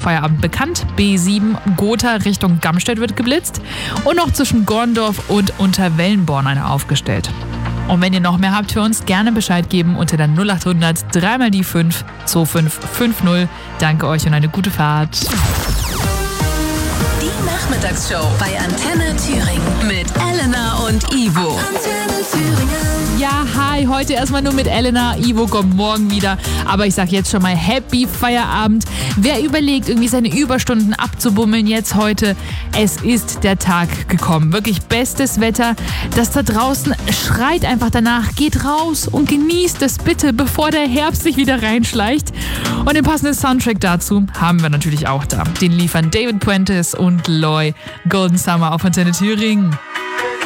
Feierabend bekannt. B7 Gotha Richtung Gamstedt wird geblitzt. Und noch zwischen Gorndorf und Unterwellenborn eine aufgestellt. Und wenn ihr noch mehr habt für uns, gerne Bescheid geben unter der 0800 3 mal die 5 2550. Danke euch und eine gute Fahrt. Die Nachmittagsshow bei Antenne Thüringen mit Elena und Ivo. Antenne Thüringen. Ja, hi, heute erstmal nur mit Elena. Ivo kommt morgen wieder. Aber ich sag jetzt schon mal Happy Feierabend. Wer überlegt, irgendwie seine Überstunden abzubummeln jetzt heute, es ist der Tag gekommen. Wirklich bestes Wetter. Das da draußen schreit einfach danach. Geht raus und genießt es bitte, bevor der Herbst sich wieder reinschleicht. Und den passenden Soundtrack dazu haben wir natürlich auch da. Den liefern David Puentes und Loy. Golden Summer auf Antenne Thüringen.